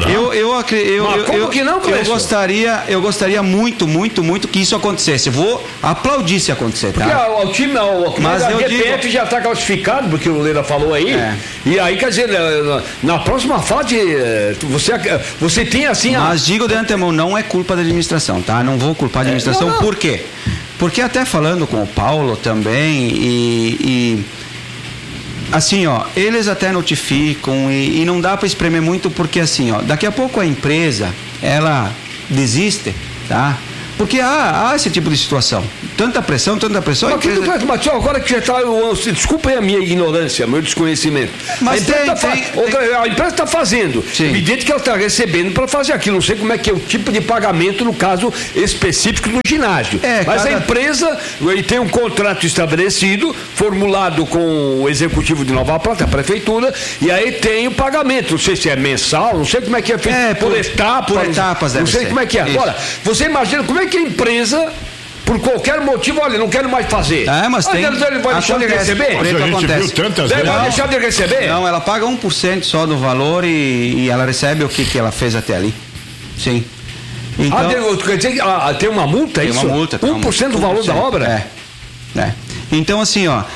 Eu gostaria muito que isso acontecesse. Vou aplaudir se acontecer, tá? Porque o time, mas a DPF já está classificado, porque o Leira falou aí. E aí, quer dizer, na próxima fase, você tem assim. Mas digo de antemão, não é culpa da administração, tá? Não vou culpar a administração. Não. Por quê? Porque até falando com o Paulo também e assim, ó, eles até notificam e não dá para espremer muito, porque assim, ó, daqui a pouco a empresa, ela desiste, tá? Porque há esse tipo de situação. Tanta pressão. Mas agora que já está. Desculpa aí a minha ignorância, meu desconhecimento. Mas a empresa está fazendo. Sim. Evidente que ela está recebendo para fazer aquilo. Não sei como é que é o tipo de pagamento no caso específico do ginásio. Mas a empresa tem um contrato estabelecido, formulado com o executivo de Nova Prata, a prefeitura, e aí tem o pagamento. Não sei se é mensal, não sei como é que é feito. Por etapas. Não sei como é que é. Agora, você imagina como é que a empresa, por qualquer motivo, olha, não quero mais fazer. Mas ele vai deixar de receber? Vai deixar de receber? Não, ela paga 1% só do valor e ela recebe o que ela fez até ali. Sim. Então, quer dizer, tem uma multa, tem isso? Uma multa. 1% do valor da obra? Então, assim, ó,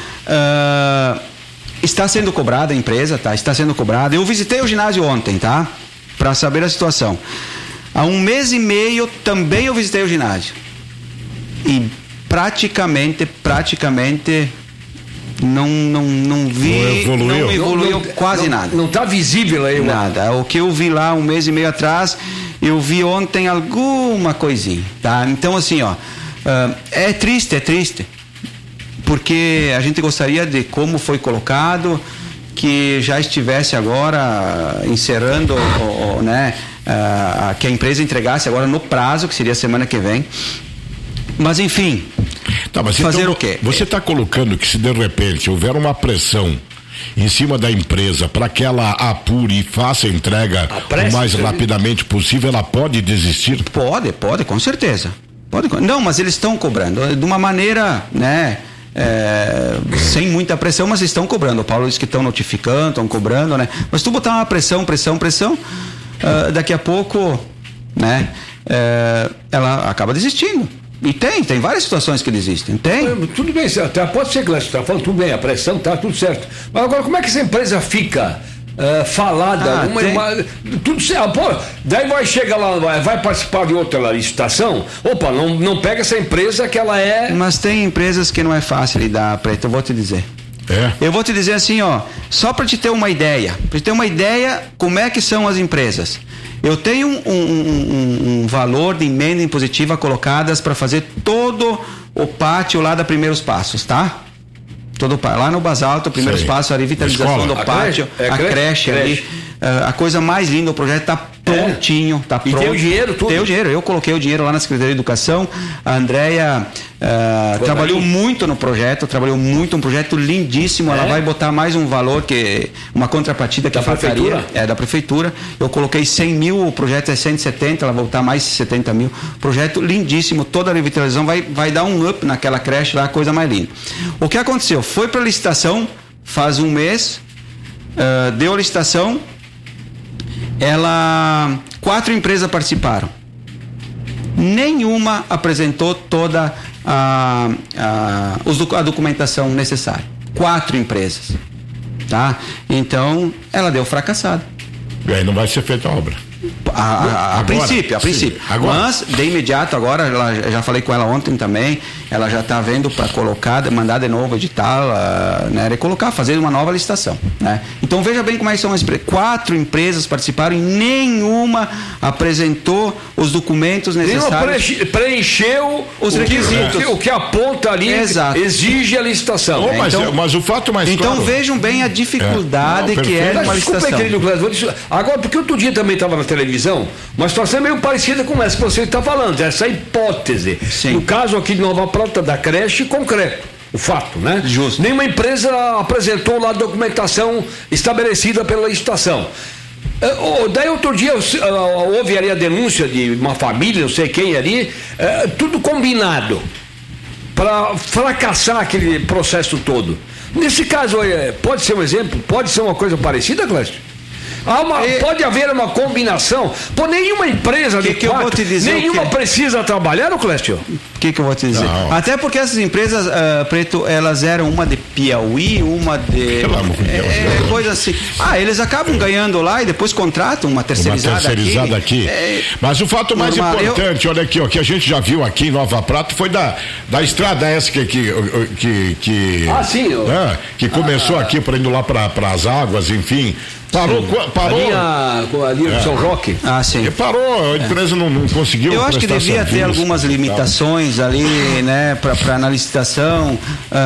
está sendo cobrada a empresa, tá? Está sendo cobrada. Eu visitei o ginásio ontem, tá? Para saber a situação. Há 1 mês e meio também eu visitei o ginásio. E praticamente não vi, não evoluiu quase nada. Não está visível aí nada. O que eu vi lá 1 mês e meio atrás, eu vi ontem alguma coisinha, tá? Então assim, ó, é triste, porque a gente gostaria de como foi colocado, que já estivesse agora encerrando, né? Que a empresa entregasse agora no prazo, que seria a semana que vem. Mas enfim, fazer então, o quê? Você está colocando que se de repente houver uma pressão em cima da empresa para que ela apure e faça a entrega o mais rapidamente possível, ela pode desistir? Pode, com certeza. Não, mas eles estão cobrando de uma maneira, né? Sem muita pressão, mas estão cobrando. O Paulo disse que estão notificando, estão cobrando, né? Mas tu botar uma pressão, daqui a pouco, né? Ela acaba desistindo. E tem várias situações que desistem. Tudo bem, pode ser que você está falando, tudo bem, a pressão tá tudo certo. Mas agora, como é que essa empresa fica falada? Tudo certo. Daí vai chegar lá, vai participar de outra licitação. Opa, não pega essa empresa que ela é. Mas tem empresas que não é fácil lidar, Preto, eu vou te dizer. Eu vou te dizer assim, ó, só para te ter uma ideia, como é que são as empresas. Eu tenho um valor de emenda impositiva colocadas para fazer todo o pátio lá da Primeiros Passos, tá? Lá no Basalto, Primeiros Passos, a revitalização do pátio, a creche ali. A coisa mais linda, o projeto está prontinho, está pronto. E tem o dinheiro, tudo? Tem o dinheiro, eu coloquei o dinheiro lá na Secretaria de Educação. A Andréia trabalhou muito no projeto, um projeto lindíssimo. Ela vai botar mais um valor, uma contrapartida que prefeitura? Da prefeitura. Eu coloquei 100 mil, o projeto é 170, ela vai botar mais 70 mil. Projeto lindíssimo, toda a revitalização vai dar um up naquela creche lá, a coisa mais linda. O que aconteceu? Foi para licitação faz 1 mês, deu a licitação. 4 empresas participaram. Nenhuma apresentou toda a documentação necessária. 4 empresas, tá? Então, ela deu fracassado. E aí não vai ser feita a obra. A princípio. Agora. Mas, de imediato, agora, já falei com ela ontem também, ela já está vendo para colocar, mandar de novo edital, né, recolocar, fazer uma nova licitação, né? Então, veja bem como é que são as empresas. 4 empresas participaram e nenhuma apresentou os documentos necessários. Nenhuma preencheu os requisitos. O que aponta ali. Exato. Exige a licitação. Mas o fato mais então, claro... vejam bem a dificuldade que é uma licitação. Agora, porque outro dia também estava na televisão, uma situação meio parecida com essa que você está falando, essa hipótese. Sim. No caso aqui de Nova Prata, da creche, concreto. O fato, né? Justo. Nenhuma empresa apresentou lá a documentação estabelecida pela licitação. Daí outro dia houve ali a denúncia de uma família, não sei quem ali, tudo combinado para fracassar aquele processo todo. Nesse caso, pode ser um exemplo, pode ser uma coisa parecida, Clécio? Pode haver uma combinação. Nenhuma empresa de eu vou te dizer nenhuma precisa trabalhar, no Clécio? O que eu vou te dizer? Não. Até porque essas empresas, Preto, elas eram uma de Piauí, uma de... coisa assim. Eles acabam ganhando lá e depois contratam uma terceirizada aqui. Mas o fato mais importante, olha aqui, ó, que a gente já viu aqui em Nova Prata foi da estrada essa que começou aqui para indo lá para as águas, enfim. Parou. Ali no São Roque. Sim. Parou, a empresa não conseguiu. Eu acho que devia ter algumas limitações ali, né, para na licitação,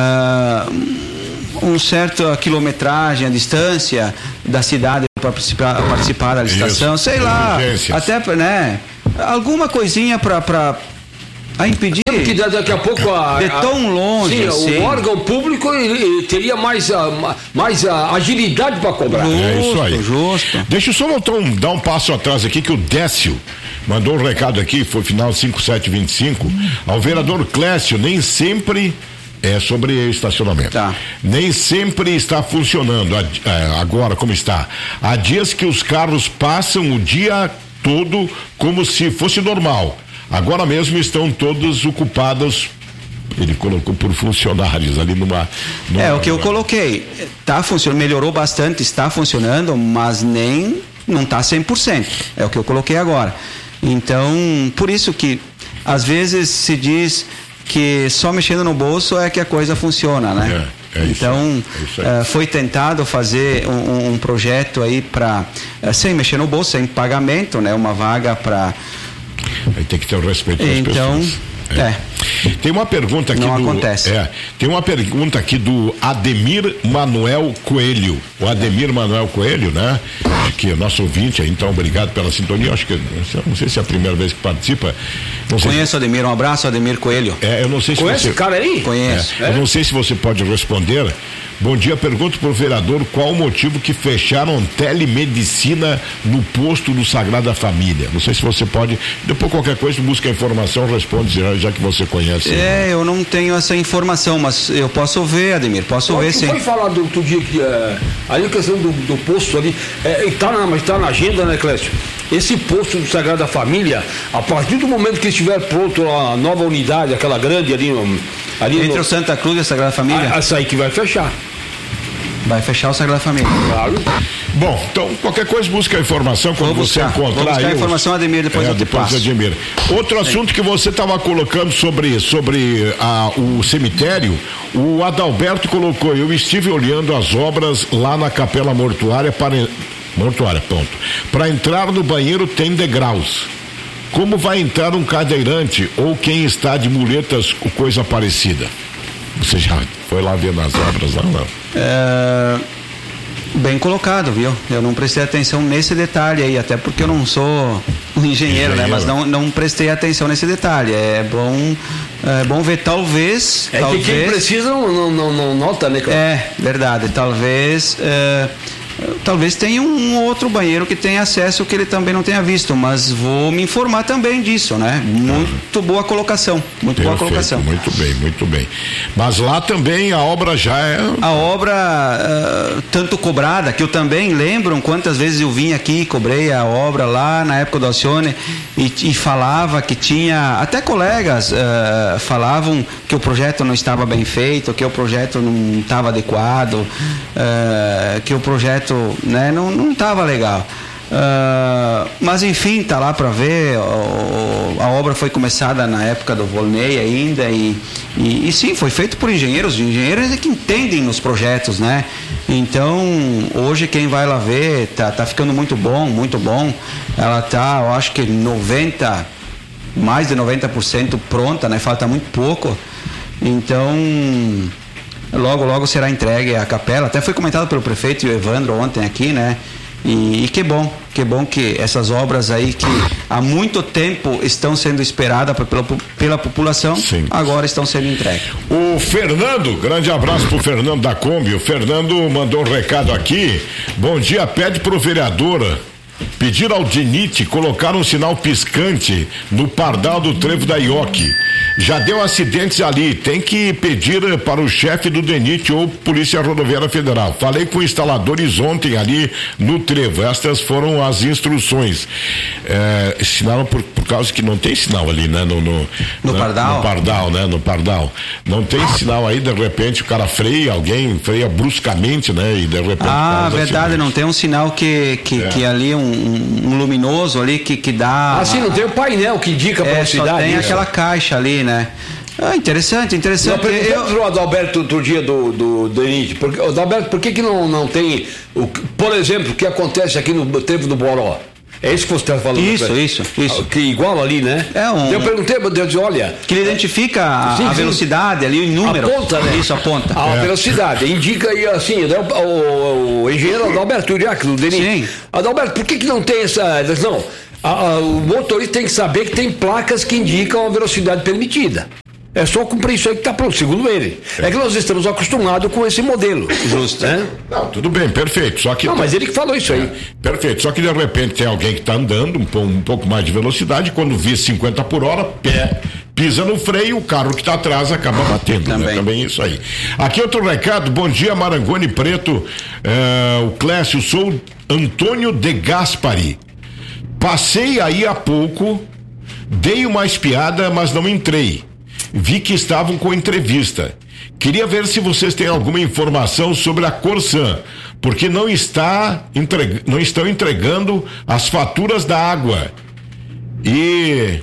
um certa quilometragem, a distância da cidade para participar da licitação, sei lá, até, né, alguma coisinha para impedir. Porque daqui a pouco de tão longe. Sim, o órgão público teria mais agilidade para cobrar. Justo. Deixa eu só dar um passo atrás aqui, que o Décio mandou um recado aqui, foi final 5725, ao vereador Clécio, nem sempre sobre estacionamento. Nem sempre está funcionando agora como está. Há dias que os carros passam o dia todo como se fosse normal. Agora mesmo estão todos ocupados, ele colocou por funcionários ali numa o que eu coloquei, melhorou bastante, está funcionando, mas não está 100%, é o que eu coloquei agora. Então, por isso que às vezes se diz que só mexendo no bolso é que a coisa funciona, né? Então, foi tentado fazer um projeto aí para, sem mexer no bolso, sem pagamento, né? Uma vaga para... Aí tem que ter o respeito das pessoas. Tem uma pergunta aqui tem uma pergunta aqui do Ademir Manuel Coelho. O Ademir Manuel Coelho, né? Que é nosso ouvinte aí, então obrigado pela sintonia. Acho que não sei se é a primeira vez que participa. Conheço o Ademir, um abraço, Ademir Coelho. Eu não sei se conhece esse cara aí? Conheço. Eu não sei se você pode responder. Bom dia, pergunto para o vereador qual o motivo que fecharam telemedicina no posto do Sagrada Família. Não sei se você pode, depois qualquer coisa, busca a informação, responde, já que você conhece. Eu não tenho essa informação, mas eu posso ver, Ademir, ver sim. Foi falar do outro dia que ali a questão do posto ali, está na agenda, né, Clécio? Esse posto do Sagrada Família, a partir do momento que estiver pronto a nova unidade, aquela grande ali entre o Santa Cruz e a Sagrada Família. Essa aí que vai fechar. Vai fechar o Sagrada Família. Claro. Bom, então qualquer coisa busca a informação quando você encontrar. Vou buscar a informação, Ademir, depois eu te passo. Outro assunto que você estava colocando sobre o cemitério, o Adalberto colocou, eu estive olhando as obras lá na capela mortuária, ponto. Para entrar no banheiro tem degraus. Como vai entrar um cadeirante ou quem está de muletas ou coisa parecida? Você já foi lá ver nas obras lá, não? Bem colocado, viu? Eu não prestei atenção nesse detalhe aí, até porque eu não sou um engenheiro, né? Mas não prestei atenção nesse detalhe. É bom ver, talvez... que quem precisa não nota, né? Verdade, talvez tenha um outro banheiro que tenha acesso que ele também não tenha visto, mas vou me informar também disso, né? Muito boa colocação, boa colocação. Muito bem. Mas lá também a obra já é... A obra tanto cobrada, que eu também lembro quantas vezes eu vim aqui, cobrei a obra lá na época do Alcione e falava que tinha, até colegas falavam que o projeto não estava bem feito, que o projeto não estava adequado, que o projeto, né, não estava legal. Mas enfim, tá lá para ver. A obra foi começada na época do Volney ainda e sim, foi feito por engenheiros é que entendem nos projetos, né? Então hoje quem vai lá ver tá ficando muito bom. Ela tá, eu acho que mais de 90% pronta, né? Falta muito pouco. Então logo será entregue a capela. Até foi comentado pelo prefeito e o Evandro ontem aqui, né? E que bom que essas obras aí que há muito tempo estão sendo esperadas pela população, sim, agora estão sendo entregues. O Fernando, grande abraço pro Fernando da Kombi. O Fernando mandou um recado aqui. Bom dia, pede pro vereador pedir ao DENIT colocar um sinal piscante no pardal do trevo da Ioque. Já deu acidentes ali, tem que pedir para o chefe do DENIT ou Polícia Rodoviária Federal. Falei com instaladores ontem ali no trevo, estas foram as instruções. Sinal por causa que não tem sinal ali, né? No pardal? No pardal, né? No pardal. Não tem sinal aí, de repente o cara alguém freia bruscamente, né? E de repente. Verdade, não tem um sinal que ali, um luminoso ali que dá. Assim, não tem o painel que indica a velocidade. Só tem aquela caixa ali, né? Interessante. Eu perguntei pro Adalberto outro dia do DENIT, Adalberto, por que não tem, por exemplo, o que acontece aqui no trevo do Boró? É isso que você está falando? Isso. Que igual ali, né? Eu perguntei, meu Deus, olha. Que ele identifica a velocidade ali, o número. Aponta, né? Isso, aponta. A velocidade. Indica aí assim, né? O engenheiro Adalberto Uriac, do DENIT. Sim. Adalberto, por que não tem essa. Não. O motorista tem que saber que tem placas que indicam a velocidade permitida. É só cumprir isso aí que está pronto, segundo ele. É que nós estamos acostumados com esse modelo. Justo. Não, tudo bem, perfeito. Só que mas ele que falou isso aí. Perfeito. Só que de repente tem alguém que está andando um pouco mais de velocidade, quando vê 50 por hora, pisa no freio, o carro que está atrás acaba batendo. Também isso aí. Aqui outro recado, bom dia Marangoni Preto, o Clécio, sou Antônio de Gaspari. Passei aí há pouco, dei uma espiada, mas não entrei. Vi que estavam com entrevista. Queria ver se vocês têm alguma informação sobre a Corsan, porque não estão entregando as faturas da água. E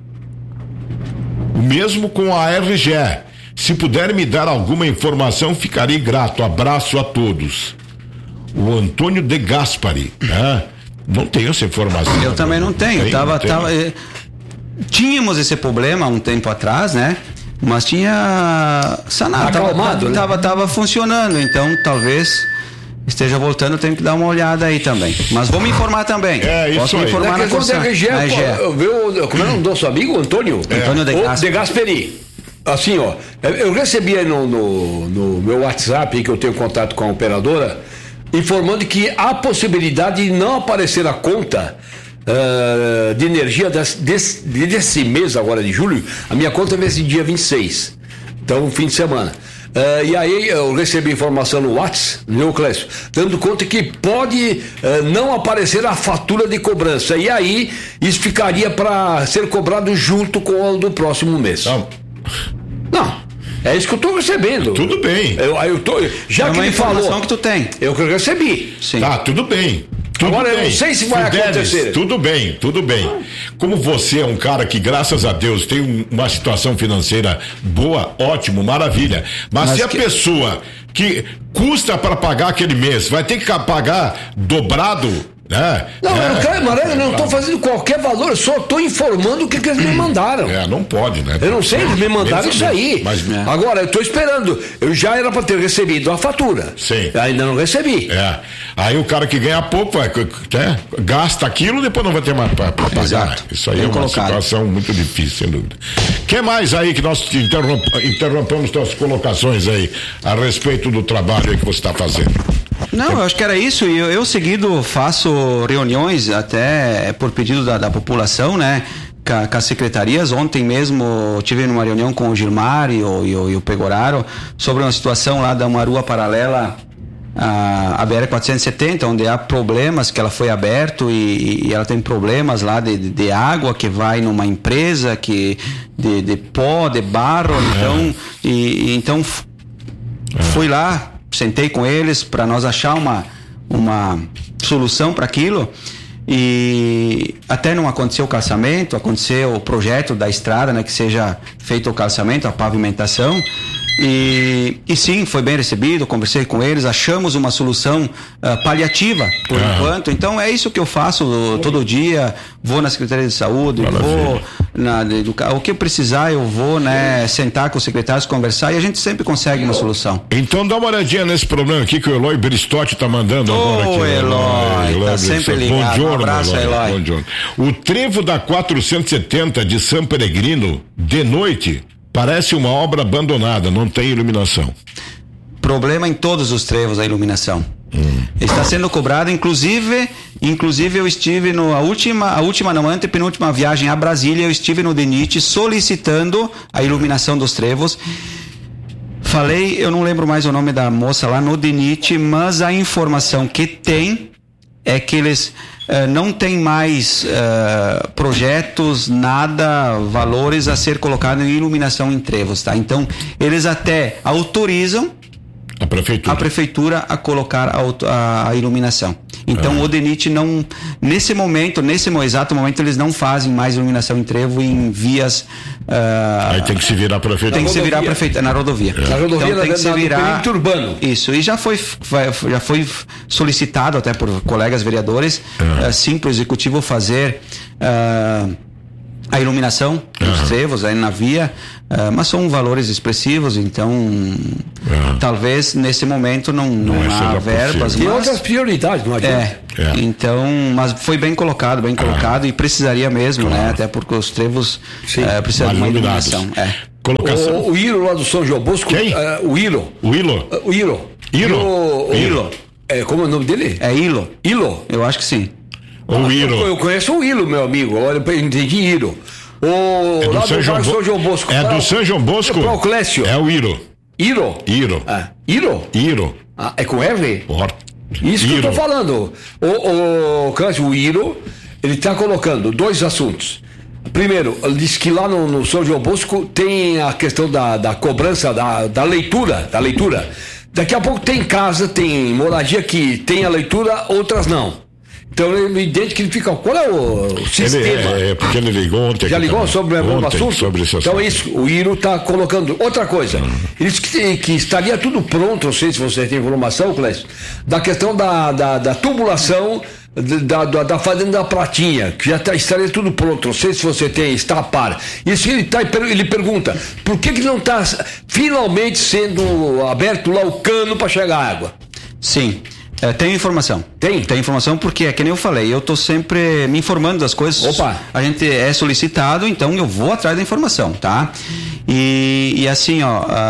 o mesmo com a RGE. Se puder me dar alguma informação, ficarei grato. Abraço a todos. O Antônio de Gaspari, né? Não tenho essa informação. Eu também não tenho. Tínhamos esse problema há um tempo atrás, né? Mas tinha sanado. Tava funcionando, então talvez esteja voltando, eu tenho que dar uma olhada aí também. Mas vou me informar também. Posso me informar na Corsan. Como é o nosso amigo Antônio? Antônio de Gasperi. Assim, ó, eu recebi aí no meu WhatsApp, que eu tenho contato com a operadora, informando que há possibilidade de não aparecer a conta de energia desse mês agora de julho. A minha conta vai ser dia 26, então fim de semana. E aí eu recebi informação no WhatsApp, meu Clécio, dando conta que pode não aparecer a fatura de cobrança, e aí isso ficaria para ser cobrado junto com o do próximo mês. Não. É isso que eu estou recebendo. Tudo bem. Já que ele falou que tu tem. Eu que recebi. Sim. Tá, tudo bem. Agora eu não sei se vai acontecer. Tudo bem. Como você é um cara que, graças a Deus, tem uma situação financeira boa, ótimo, maravilha. Mas se a pessoa que custa para pagar aquele mês vai ter que pagar dobrado, né? Eu não estou fazendo qualquer valor, eu só estou informando o que eles me mandaram. Não pode, né? Eu não sei, eles me mandaram isso aí. Agora, eu estou esperando. Eu já era para ter recebido a fatura. Sim. Ainda não recebi. Aí o cara que ganha pouco gasta aquilo, depois não vai ter mais para pagar. Exato. Isso aí é uma situação muito difícil, sem dúvida. O que mais aí que nós interrompemos suas colocações aí a respeito do trabalho aí que você está fazendo? Não, eu acho que era isso. E eu seguido faço reuniões até por pedido da população, né? Com as secretarias. Ontem mesmo tive uma reunião com o Gilmar e o Pegoraro sobre uma situação lá da uma rua paralela à BR-470, onde há problemas, que ela foi aberta e ela tem problemas lá de água que vai numa empresa, de pó, de barro. Então fui lá, sentei com eles para nós achar uma solução para aquilo, e até não aconteceu o calçamento, aconteceu o projeto da estrada, né, que seja feito o calçamento, a pavimentação, e sim, foi bem recebido, conversei com eles, achamos uma solução paliativa por enquanto. Então é isso que eu faço todo dia, vou na Secretaria de Saúde, vou o que eu precisar eu vou, né, sentar com os secretários, conversar, e a gente sempre consegue uma solução. Então dá uma olhadinha nesse problema aqui que o Eloy Bristotti tá mandando agora aqui. Eloy tá sempre ligado. Bom um abraço, Eloy. O trevo da 470 de São Peregrino, de noite, parece uma obra abandonada, não tem iluminação. Problema em todos os trevos a iluminação. Está sendo cobrado, inclusive eu estive a última não, antepenúltima viagem a Brasília, eu estive no DENIT solicitando a iluminação dos trevos. Falei, eu não lembro mais o nome da moça lá no DENIT, mas a informação que tem é que eles não tem mais projetos, nada, valores a ser colocado em iluminação em trevos, tá? Então, eles até autorizam a prefeitura a colocar a iluminação. Então o DENIT não, nesse exato momento, eles não fazem mais iluminação em trevo em vias. Aí tem que se virar a prefeitura. Tem que se virar a prefeitura na rodovia. Na rodovia, então, tem que se virar no urbano. Isso, e já foi solicitado até por colegas vereadores, sim, para o executivo fazer a iluminação dos trevos aí na via, mas são valores expressivos, então talvez nesse momento não há verbas. Tem outras prioridades, não adianta. Então, mas foi bem colocado e precisaria mesmo, né? Até porque os trevos precisam de uma iluminação. O Ilo lá do São João Bosco. Quem? O Ilo. Como é o nome dele? É Ilo. Eu acho que sim. Eu conheço o Ilo, meu amigo. Olha, eu entendi Ilo. Lá do São João Bosco. É do São João Bosco? É o Clécio. É o Iro. Iro? Iro. É com R? Isso que eu tô falando. O Clécio, o Iro, ele está colocando dois assuntos. Primeiro, ele disse que lá no São João Bosco tem a questão da cobrança, da leitura. Daqui a pouco tem casa, tem moradia que tem a leitura, outras não. Então ele entende que ele fica. Qual é o sistema? Porque ele ligou ontem. Já ligou sobre o mesmo assunto? Sobre esse assunto. Então é isso. O Iro está colocando. Outra coisa. Ele disse que estaria tudo pronto, não sei se você tem informação, Clécio, da questão da tubulação da Fazenda da Pratinha, que já estaria tudo pronto. Não sei se você está a par. Isso ele pergunta: por que não está finalmente sendo aberto lá o cano para chegar água? Sim. Tem informação. Tem informação porque é que nem eu falei, eu tô sempre me informando das coisas. Opa! A gente é solicitado, então eu vou atrás da informação, tá? E assim,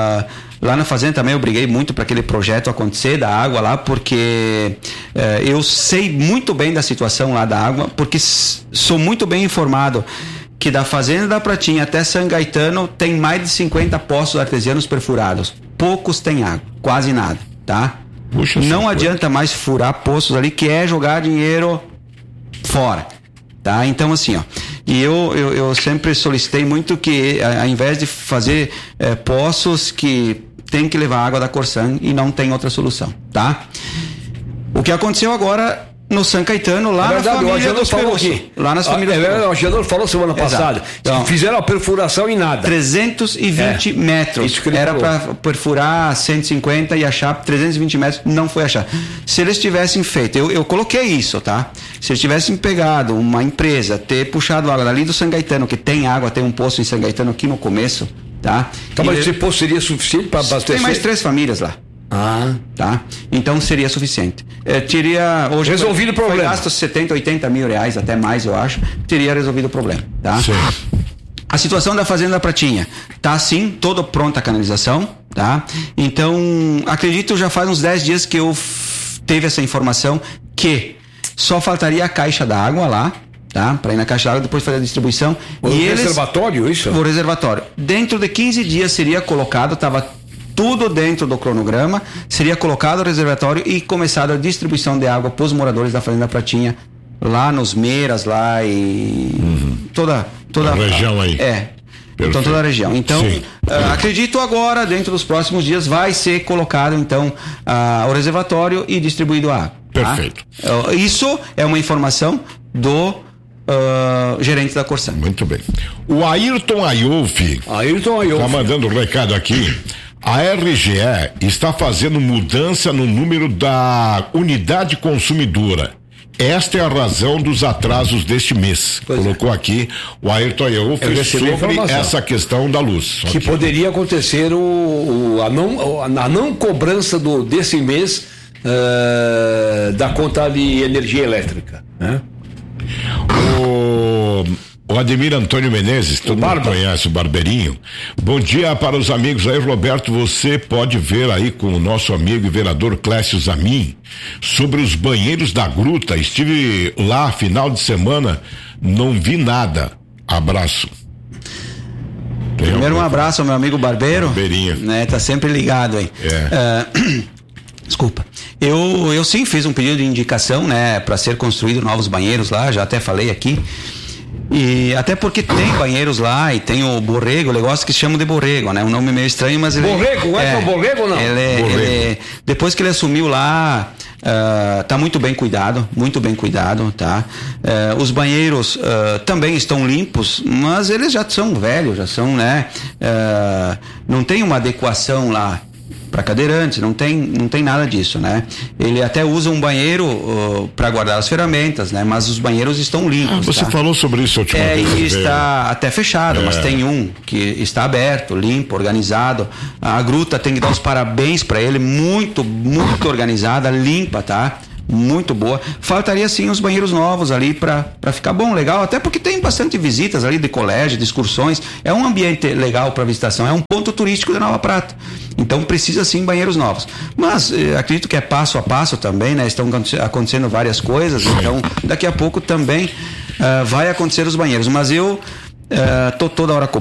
lá na fazenda também eu briguei muito para aquele projeto acontecer da água lá, porque eu sei muito bem da situação lá da água, porque sou muito bem informado que da Fazenda da Pratinha até São Gaetano tem mais de 50 poços artesianos perfurados. Poucos têm água, quase nada, tá? Puxa, não adianta mais furar poços ali, que é jogar dinheiro fora, tá? Então assim, e eu sempre solicitei muito que ao invés de fazer poços que tem que levar água da Corsan e não tem outra solução, tá? O que aconteceu agora no São Caetano, lá na família dos Perosso. Lá nas famílias. O Agenor falou semana passada. Então, fizeram a perfuração em nada. 320 metros. Era para perfurar 150 e achar 320 metros, não foi achar. Se eles tivessem feito, eu coloquei isso, tá? Se eles tivessem pegado uma empresa, ter puxado água dali do São Gaetano, que tem água, tem um poço em São Gaetano aqui no começo, tá? Então, mas esse poço seria suficiente para abastecer? Tem mais 3 famílias lá. Tá? Então seria suficiente. Teria hoje resolvido o problema. Gasto 70, 80 mil reais, até mais, eu acho. Teria resolvido o problema, tá? Sim. A situação da Fazenda da Pratinha tá sim, toda pronta a canalização, tá? Então, acredito já faz uns 10 dias que eu teve essa informação que só faltaria a caixa d'água lá, tá? Para ir na caixa d'água, depois fazer a distribuição. O reservatório, isso? O reservatório. Dentro de 15 dias seria colocado, tava tudo dentro do cronograma, seria colocado o reservatório e começado a distribuição de água para os moradores da Fazenda Pratinha, lá nos Meiras, lá e toda a região aí. Então toda a região. Então, acredito agora, dentro dos próximos dias, vai ser colocado então o reservatório e distribuído a água. Perfeito. Tá? Isso é uma informação do gerente da Corsan. Muito bem. O Ayrton Ayolfi está mandando um recado aqui. A RGE está fazendo mudança no número da unidade consumidora. Esta é a razão dos atrasos deste mês. Colocou aqui o Ayrton Ayolfi sobre essa questão da luz. Que poderia acontecer a não cobrança desse mês da conta de energia elétrica. Né? O Ademir Antônio Menezes, todo mundo conhece, o Barbeirinho. Bom dia para os amigos aí, Roberto. Você pode ver aí com o nosso amigo e vereador Clécio Zamin sobre os banheiros da gruta. Estive lá final de semana, não vi nada. Abraço. Primeiro um abraço ao meu amigo Barbeirinho, né? Tá sempre ligado aí. Desculpa. Eu sim fiz um pedido de indicação, né, para ser construído novos banheiros lá, já até falei aqui. E até porque tem banheiros lá e tem o Borrego, o negócio que se chama de Borrego, né? Um nome meio estranho, mas ele... Borrego? É o Borrego ou não? Depois que ele assumiu lá, tá muito bem cuidado, tá? Os banheiros também estão limpos, mas eles já são velhos, já são, né? Não tem uma adequação lá para cadeirantes, não tem nada disso, né? Ele até usa um banheiro para guardar as ferramentas, né? Mas os banheiros estão limpos. Você falou sobre isso a última vez. E está até fechado, mas tem um que está aberto, limpo, organizado. A gruta tem que dar os parabéns para ele, muito organizada, limpa, tá? Muito boa. Faltaria sim os banheiros novos ali para ficar bom, legal, até porque tem bastante visitas ali de colégio, de excursões. É um ambiente legal para visitação, é um ponto turístico de Nova Prata. Então precisa sim banheiros novos. Mas acredito que é passo a passo também, né? Estão acontecendo várias coisas, então daqui a pouco também vai acontecer os banheiros. Mas eu tô toda hora